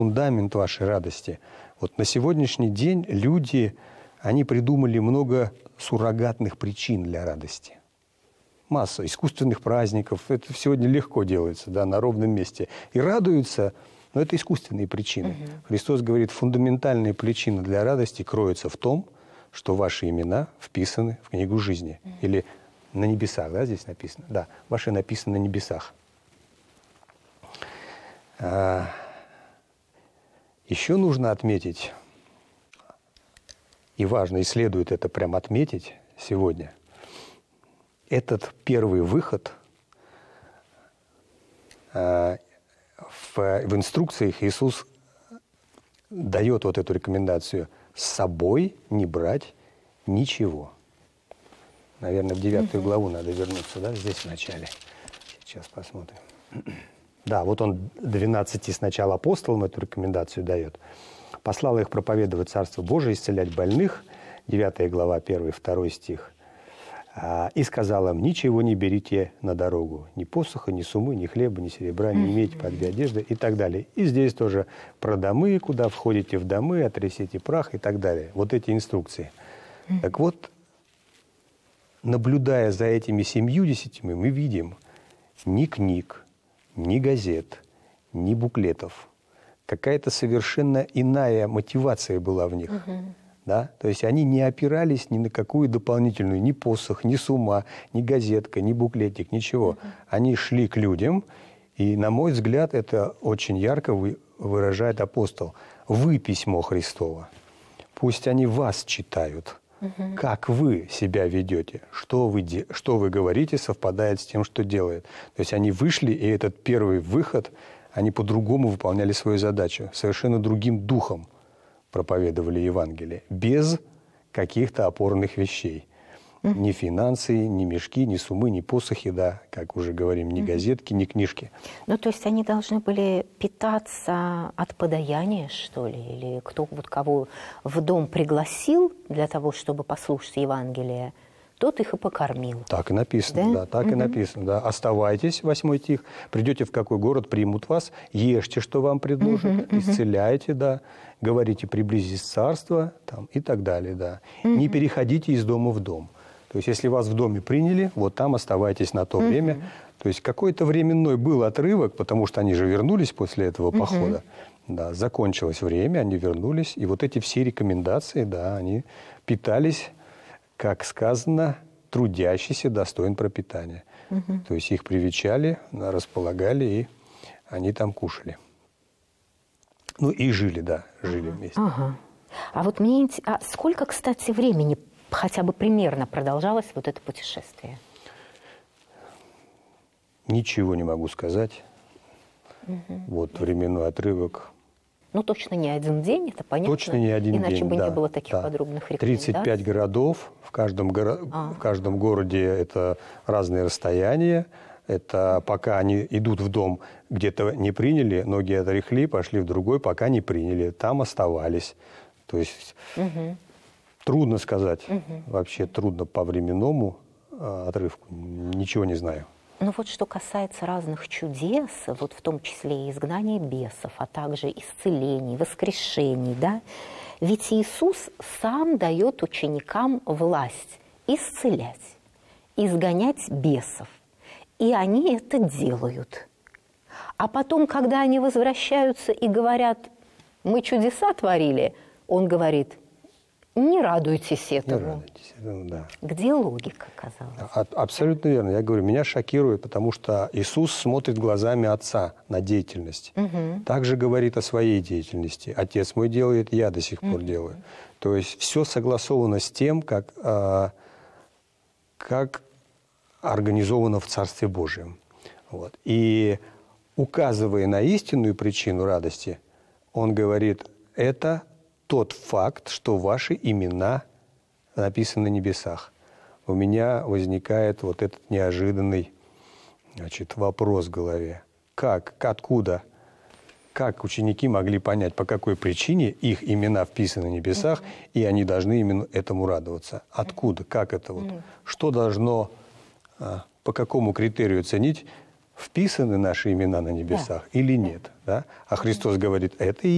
фундамент вашей радости. Вот на сегодняшний день люди, они придумали много суррогатных причин для радости. Масса искусственных праздников. Это сегодня легко делается, да, на ровном месте. И радуются, но это искусственные причины. Христос говорит, фундаментальная причина для радости кроется в том, что ваши имена вписаны в книгу жизни. Или на небесах, да, здесь написано? Да, ваши написаны на небесах. Еще нужно отметить, и важно, и следует это прям отметить сегодня, этот первый выход в инструкциях Иисус дает вот эту рекомендацию с собой не брать ничего. Наверное, в 9 главу надо вернуться, да, здесь в начале. Сейчас посмотрим. Да, вот он 12 сначала апостолам эту рекомендацию дает. Послал их проповедовать Царство Божие, исцелять больных, 9 глава, 1-2 стих. И сказал им, ничего не берите на дорогу, ни посоха, ни сумы, ни хлеба, ни серебра, не имейте под две одежды и так далее. И здесь тоже про домы, куда входите в домы, отрясите прах и так далее. Вот эти инструкции. Так вот, наблюдая за этими 70, мы видим ни книг, ни газет, ни буклетов. Какая-то совершенно иная мотивация была в них. Да? То есть они не опирались ни на какую дополнительную, ни посох, ни сумма, ни газетка, ни буклетик, ничего. Они шли к людям, и, на мой взгляд, это очень ярко выражает апостол. Вы письмо Христово. Пусть они вас читают. Как вы себя ведете, что вы говорите, совпадает с тем, что делает. То есть они вышли, и этот первый выход, они по-другому выполняли свою задачу, совершенно другим духом проповедовали Евангелие, без каких-то опорных вещей. Ни финансы, ни мешки, ни суммы, ни посохи, да, как уже говорим, ни газетки, ни книжки. Ну, то есть они должны были питаться от подаяния, что ли? Или кто вот кого в дом пригласил для того, чтобы послушать Евангелие, тот их и покормил. Так и написано, да, так и написано. Да. Оставайтесь, 8 стих, придете в какой город, примут вас, ешьте, что вам предложат, исцеляйте, да, говорите, приблизись царство, там, и так далее, да. Не переходите из дома в дом. То есть, если вас в доме приняли, вот там оставайтесь на то время. То есть, какой-то временной был отрывок, потому что они же вернулись после этого похода. Да, закончилось время, они вернулись. И вот эти все рекомендации, да, они питались, как сказано, трудящийся достоин пропитания. То есть, их привечали, располагали, и они там кушали. Ну, и жили, да, жили вместе. А вот мне интересно, сколько, кстати, времени хотя бы примерно продолжалось вот это путешествие? Ничего не могу сказать. Вот временной отрывок. Ну, точно не один день, это понятно. Точно не один день, иначе бы да, не было таких подробных рекомендаций. 35 городов, в каждом городе это разные расстояния. Это пока они идут в дом, где-то не приняли, ноги отряхли, пошли в другой, пока не приняли, там оставались. То есть трудно сказать, вообще трудно по временному отрывку, ничего не знаю. Ну вот что касается разных чудес, вот в том числе и изгнания бесов, а также исцелений, воскрешений, да, ведь Иисус сам дает ученикам власть исцелять, изгонять бесов. И они это делают. А потом, когда они возвращаются и говорят, мы чудеса творили, он говорит, не радуйтесь этому. Не радуйтесь этому, да. Где логика, казалось? Абсолютно верно. Я говорю, меня шокирует, потому что Иисус смотрит глазами Отца на деятельность. Также говорит о своей деятельности. Отец мой делает, я до сих пор делаю. То есть все согласовано с тем, как организовано в Царстве Божьем. Вот. И указывая на истинную причину радости, он говорит, это тот факт, что ваши имена написаны на небесах. У меня возникает вот этот неожиданный, вопрос в голове. Как, откуда, как ученики могли понять, по какой причине их имена вписаны на небесах, и они должны именно этому радоваться? Откуда, как это вот? Что должно, по какому критерию оценить, вписаны наши имена на небесах или нет? Да? А Христос говорит, это и